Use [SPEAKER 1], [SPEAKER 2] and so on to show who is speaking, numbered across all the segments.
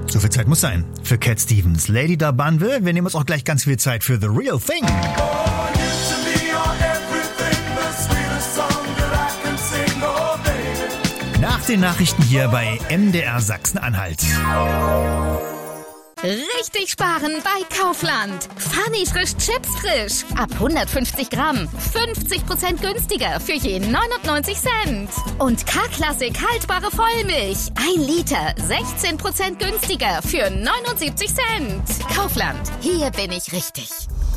[SPEAKER 1] So viel Zeit muss sein für Cat Stevens. Lady Da Banville, wir nehmen uns auch gleich ganz viel Zeit für The Real Thing. Nach den Nachrichten hier bei MDR Sachsen-Anhalt.
[SPEAKER 2] Richtig sparen bei Kaufland. Funny frisch Chips frisch. Ab 150 Gramm. 50% günstiger für je 99 Cent. Und K-Klassik haltbare Vollmilch. 1 Liter. 16% günstiger für 79 Cent. Kaufland. Hier bin ich richtig.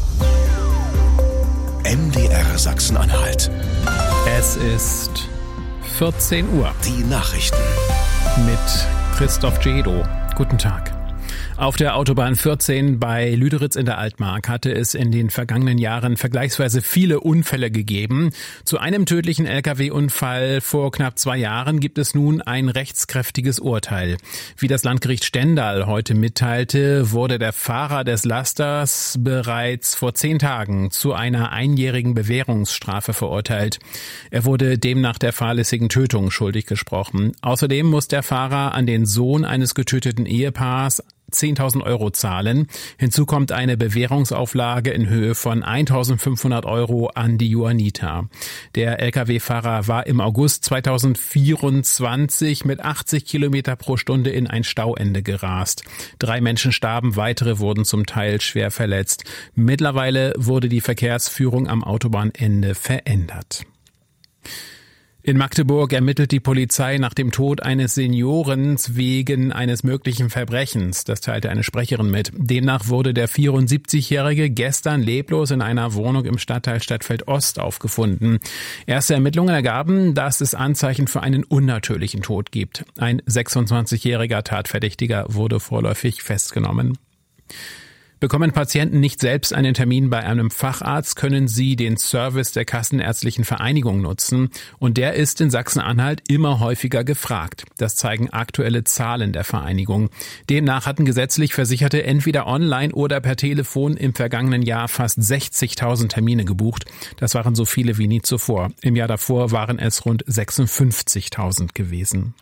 [SPEAKER 3] MDR Sachsen-Anhalt.
[SPEAKER 4] Es ist 14 Uhr.
[SPEAKER 3] Die Nachrichten.
[SPEAKER 4] Mit Christoph Jedo. Guten Tag. Auf der Autobahn 14 bei Lüderitz in der Altmark hatte es in den vergangenen Jahren vergleichsweise viele Unfälle gegeben. Zu einem tödlichen Lkw-Unfall vor knapp 2 Jahren gibt es nun ein rechtskräftiges Urteil. Wie das Landgericht Stendal heute mitteilte, wurde der Fahrer des Lasters bereits vor 10 Tagen zu einer 1-jährigen Bewährungsstrafe verurteilt. Er wurde demnach der fahrlässigen Tötung schuldig gesprochen. Außerdem muss der Fahrer an den Sohn eines getöteten Ehepaars 10.000 Euro zahlen. Hinzu kommt eine Bewährungsauflage in Höhe von 1.500 Euro an die Johanniter. Der Lkw-Fahrer war im August 2024 mit 80 Kilometer pro Stunde in ein Stauende gerast. 3 Menschen starben, weitere wurden zum Teil schwer verletzt. Mittlerweile wurde die Verkehrsführung am Autobahnende verändert. In Magdeburg ermittelt die Polizei nach dem Tod eines Seniorens wegen eines möglichen Verbrechens. Das teilte eine Sprecherin mit. Demnach wurde der 74-Jährige gestern leblos in einer Wohnung im Stadtteil Stadtfeld Ost aufgefunden. Erste Ermittlungen ergaben, dass es Anzeichen für einen unnatürlichen Tod gibt. Ein 26-jähriger Tatverdächtiger wurde vorläufig festgenommen. Bekommen Patienten nicht selbst einen Termin bei einem Facharzt, können sie den Service der Kassenärztlichen Vereinigung nutzen. Und der ist in Sachsen-Anhalt immer häufiger gefragt. Das zeigen aktuelle Zahlen der Vereinigung. Demnach hatten gesetzlich Versicherte entweder online oder per Telefon im vergangenen Jahr fast 60.000 Termine gebucht. Das waren so viele wie nie zuvor. Im Jahr davor waren es rund 56.000 gewesen.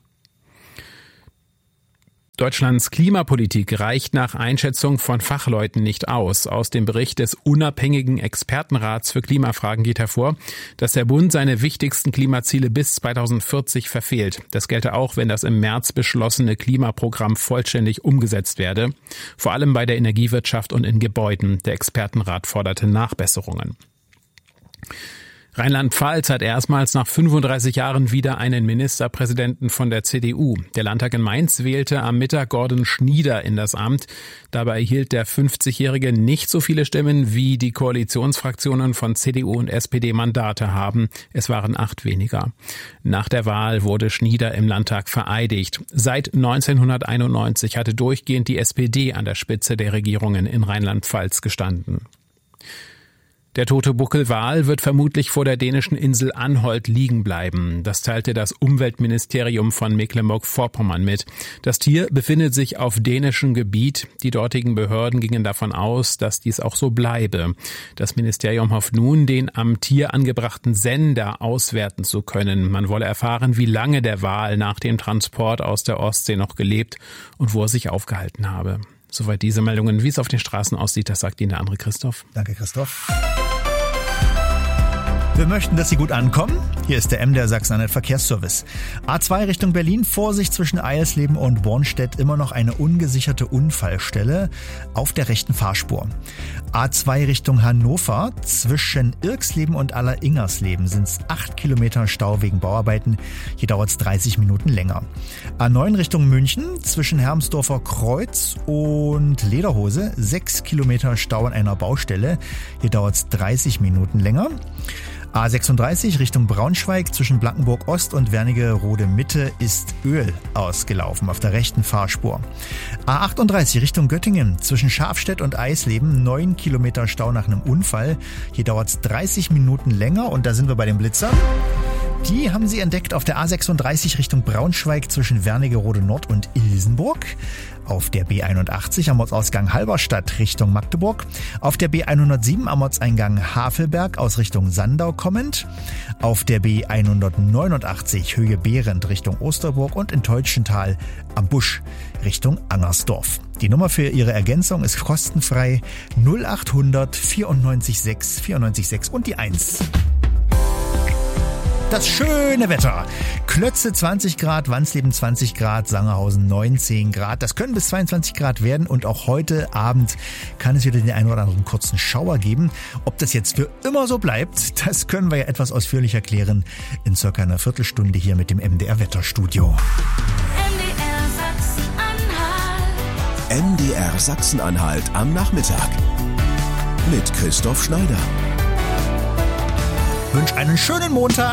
[SPEAKER 4] Deutschlands Klimapolitik reicht nach Einschätzung von Fachleuten nicht aus. Aus dem Bericht des unabhängigen Expertenrats für Klimafragen geht hervor, dass der Bund seine wichtigsten Klimaziele bis 2040 verfehlt. Das gelte auch, wenn das im März beschlossene Klimaprogramm vollständig umgesetzt werde. Vor allem bei der Energiewirtschaft und in Gebäuden. Der Expertenrat forderte Nachbesserungen. Rheinland-Pfalz hat erstmals nach 35 Jahren wieder einen Ministerpräsidenten von der CDU. Der Landtag in Mainz wählte am Mittag Gordon Schnieder in das Amt. Dabei erhielt der 50-Jährige nicht so viele Stimmen, wie die Koalitionsfraktionen von CDU und SPD Mandate haben. Es waren 8 weniger. Nach der Wahl wurde Schnieder im Landtag vereidigt. Seit 1991 hatte durchgehend die SPD an der Spitze der Regierungen in Rheinland-Pfalz gestanden. Der tote Buckelwal wird vermutlich vor der dänischen Insel Anholt liegen bleiben. Das teilte das Umweltministerium von Mecklenburg-Vorpommern mit. Das Tier befindet sich auf dänischem Gebiet. Die dortigen Behörden gingen davon aus, dass dies auch so bleibe. Das Ministerium hofft nun, den am Tier angebrachten Sender auswerten zu können. Man wolle erfahren, wie lange der Wal nach dem Transport aus der Ostsee noch gelebt und wo er sich aufgehalten habe. Soweit diese Meldungen. Wie es auf den Straßen aussieht, das sagt Ihnen der andere Christoph.
[SPEAKER 1] Danke, Christoph. Wir möchten, dass Sie gut ankommen. Hier ist der MDR Sachsen-Anhalt Verkehrsservice. A2 Richtung Berlin, Vorsicht zwischen Eilsleben und Bornstedt, immer noch eine ungesicherte Unfallstelle auf der rechten Fahrspur. A2 Richtung Hannover, zwischen Irksleben und Alleringers-Leben sind es 8 Kilometer Stau wegen Bauarbeiten. Hier dauert es 30 Minuten länger. A9 Richtung München, zwischen Hermsdorfer Kreuz und Lederhose, 6 Kilometer Stau an einer Baustelle. Hier dauert es 30 Minuten länger. A36 Richtung Braunschweig zwischen Blankenburg Ost und Wernigerode Mitte ist Öl ausgelaufen auf der rechten Fahrspur. A38 Richtung Göttingen zwischen Schafstedt und Eisleben 9 Kilometer Stau nach einem Unfall. Hier dauert es 30 Minuten länger und da sind wir bei den Blitzern. Die haben Sie entdeckt auf der A36 Richtung Braunschweig zwischen Wernigerode Nord und Ilsenburg. Auf der B81 am Ortsausgang Halberstadt Richtung Magdeburg. Auf der B107 am Ortseingang Havelberg aus Richtung Sandau kommend. Auf der B189 Höhe Behrendt Richtung Osterburg und in Teutschenthal am Busch Richtung Angersdorf. Die Nummer für Ihre Ergänzung ist kostenfrei 0800 94 6 94 6 und die 1. Das schöne Wetter. Klötze 20 Grad, Wansleben 20 Grad, Sangerhausen 19 Grad. Das können bis 22 Grad werden und auch heute Abend kann es wieder den einen oder anderen kurzen Schauer geben. Ob das jetzt für immer so bleibt, das können wir ja etwas ausführlicher klären in circa einer Viertelstunde hier mit dem MDR Wetterstudio.
[SPEAKER 3] MDR Sachsen-Anhalt am Nachmittag mit Christoph Schneider.
[SPEAKER 1] Wünsche einen schönen Montag.